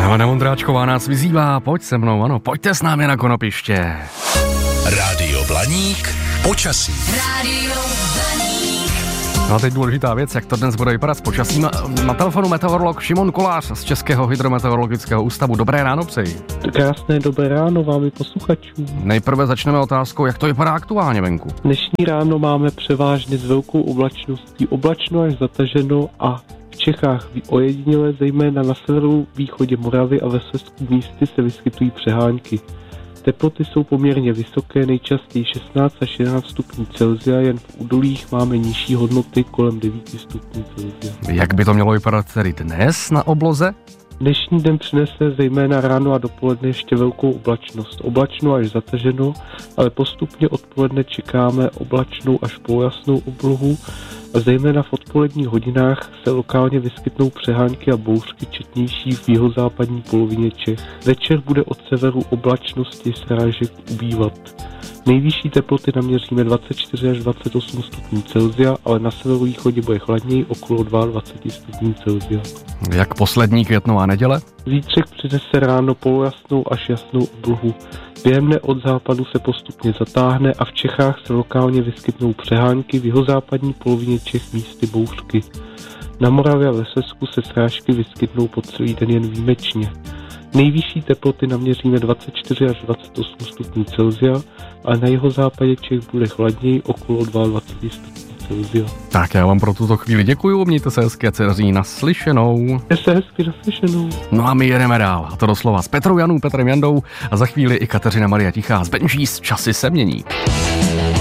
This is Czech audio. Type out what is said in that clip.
Helena Vondráčková nás vyzývá, pojď se mnou, ano, pojďte s námi na konopiště. Rádio Blaník, počasí. Rádio Blaník. No a teď důležitá věc, jak to dnes bude vypadat s počasím. Na telefonu meteorolog Šimon Kolář z Českého hydrometeorologického ústavu. Dobré ráno přeji. Krásné dobré ráno vám i posluchačům. Nejprve začneme otázkou, jak to vypadá aktuálně venku. Dnešní ráno máme převážně s velkou oblačností oblačno až zataženo a v Čechách ojediněle, zejména na severu, východě Moravy a ve Slezsku místy se vyskytují přehánky. Teploty jsou poměrně vysoké, nejčastěji 16 až 11 stupňů Celsia, jen v údolích máme nižší hodnoty kolem 9 stupňů Celsia. Jak by to mělo vypadat tedy dnes na obloze? Dnešní den přinese zejména ráno a dopoledne ještě velkou oblačnost. Oblačno až zataženo, ale postupně odpoledne čekáme oblačnou až polojasnou oblohu a zejména v odpoledních hodinách se lokálně vyskytnou přehánky a bouřky četnější v jihozápadní polovině Čech. Večer bude od severu oblačnosti srážek ubývat. Nejvyšší teploty naměříme 24 až 28 stupňů Celsia, ale na severovýchodě bude chladněji okolo 22 stupňů Celsia. Jak poslední květnová neděle? Zítřek přinese ráno polojasnou až jasnou oblohu. Během dne od západu se postupně zatáhne a v Čechách se lokálně vyskytnou přehánky, v jihozápadní polovině Čech místy bouřky. Na Moravě a ve Slezsku se srážky vyskytnou po celý den jen výjimečně. Nejvyšší teploty naměříme 24 až 28 stupňů Celsia, ale na jihozápadě Čech bude chladněji okolo 22 stupňů Celsia. Tak já vám pro tuto chvíli děkuju, mějte se hezky a ceří naslyšenou. Mějte se hezky naslyšenou. No a my jedeme dál, a to doslova s Petrou Janou, Petrem Jandou a za chvíli i Kateřina Maria Tichá z Benžís, časy se mění.